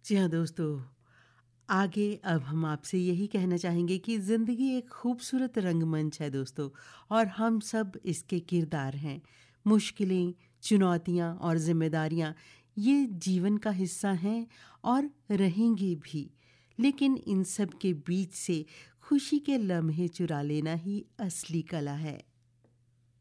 जी हाँ दोस्तों, आगे अब हम आपसे यही कहना चाहेंगे कि ज़िंदगी एक खूबसूरत रंगमंच है दोस्तों, और हम सब इसके किरदार हैं। मुश्किलें, चुनौतियाँ और ज़िम्मेदारियाँ ये जीवन का हिस्सा हैं और रहेंगी भी। लेकिन इन सब के बीच से खुशी के लम्हे चुरा लेना ही असली कला है।